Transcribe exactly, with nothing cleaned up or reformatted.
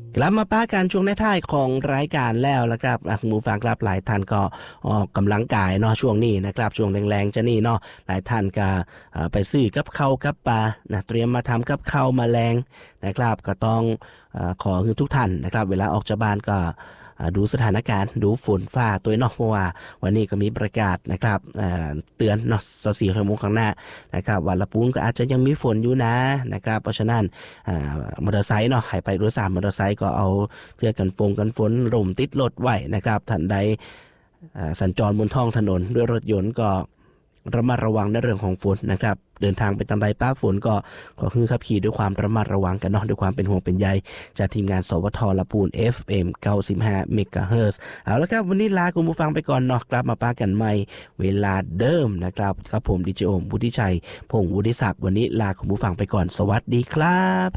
กลับมาป้ากันช่วงในท้ายของรายการแล้วละครับหมูฟังครับหลายท่านก็ออกกำลังกายเนาะช่วงนี้นะครับช่วงแรงๆจะนี่เนาะหลายท่านก็ไปซื้อกับข้าวกับปลานะเตรียมมาทำกับข้าวมาแรงนะครับก็ต้องขอคือทุกท่านนะครับเวลาออกจากบ้านก็ดูสถานการณ์ดูฝนฟ้าตัวเนาะเพราะว่าวันนี้ก็มีประกาศนะครับเตือนเนาะสี่ชั่วโมงข้างหน้านะครับวันละปูนก็อาจจะยังมีฝนอยู่นะนะครับเพราะฉะนั้นมอเตอร์ไซค์เนาะใครไปด้วยสามมอเตอร์ไซค์ก็เอาเสื้อกันฝนกันฝนร่มติดรถไว้นะครับท่านใดสัญจรบนท้องถนนด้วยรถยนต์ก็ระมัดระวังในเรื่องของฝนนะครับเดินทางไปทางใดป้าฝนก็ขอคือขับขี่ด้วยความระมัดระวังกันเนาะด้วยความเป็นห่วงเป็นใยจากทีมงานสวทลปูน เอฟ เอ็ม เก้าสิบห้า เมกะเฮิรตซ์เอาละครับวันนี้ลาคุณผู้ฟังไปก่อนเนาะกลับมาป้ากันใหม่เวลาเดิมนะครับครับผมดีเจโอมวุฒิชัยพงษ์วุฒิศักดิ์วันนี้ลาคุณผู้ฟังไปก่อนสวัสดีครับ